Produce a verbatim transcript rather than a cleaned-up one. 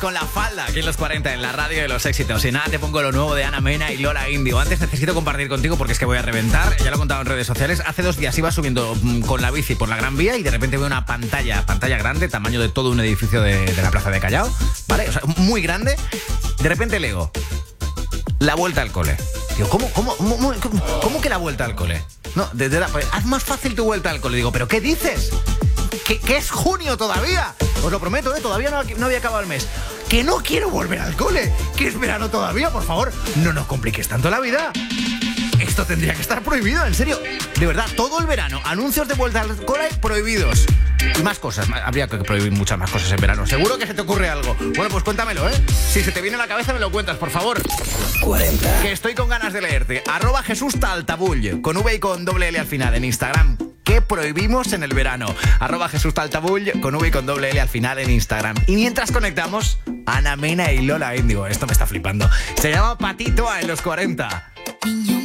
Con la falda, aquí en los cuarenta, en la radio de los éxitos. Y nada, te pongo lo nuevo de Ana Mena y Lola Índigo. Antes necesito compartir contigo porque es que voy a reventar. Ya lo he contado en redes sociales. Hace dos días iba subiendo con la bici por la Gran Vía y de repente veo una pantalla, pantalla grande, tamaño de todo un edificio de, de la Plaza de Callao, ¿vale? O sea, muy grande. De repente leo la vuelta al cole. Digo, ¿cómo, cómo, cómo, cómo, cómo que la vuelta al cole? No, desde la, pues, haz más fácil tu vuelta al cole. Digo, ¿pero qué dices? ¿Que, que es junio todavía? Os lo prometo, ¿eh? Todavía no, no había acabado el mes. Que no quiero volver al cole, que es verano todavía, por favor, no nos compliques tanto la vida. Esto tendría que estar prohibido, en serio. De verdad, todo el verano, anuncios de vuelta al cole prohibidos. Y más cosas, habría que prohibir muchas más cosas en verano. Seguro que se te ocurre algo. Bueno, pues cuéntamelo, ¿eh? Si se te viene a la cabeza me lo cuentas, por favor. cuarenta. Que estoy con ganas de leerte. Arroba Jesús Taltabull, con V y con doble L al final en Instagram. ¿Qué prohibimos en el verano? Arroba Jesús Taltabull, con V y con doble L al final en Instagram. Y mientras conectamos, Ana Mena y Lola Índigo. Esto me está flipando. Se llama Patito en los cuarenta.